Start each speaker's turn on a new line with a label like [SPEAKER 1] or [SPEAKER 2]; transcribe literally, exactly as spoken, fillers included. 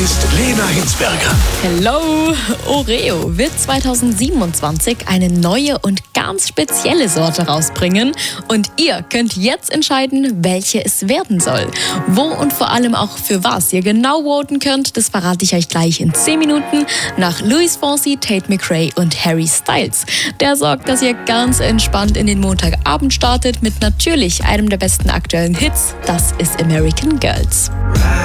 [SPEAKER 1] ist Lena Hinsberger.
[SPEAKER 2] Hello! Oreo wird zweitausendsiebenundzwanzig eine neue und ganz spezielle Sorte rausbringen. Und ihr könnt jetzt entscheiden, welche es werden soll. Wo und vor allem auch für was ihr genau voten könnt, das verrate ich euch gleich in zehn Minuten nach Louis Fonsi, Tate McRae und Harry Styles. Der sorgt, dass ihr ganz entspannt in den Montagabend startet mit natürlich einem der besten aktuellen Hits. Das ist American Girls.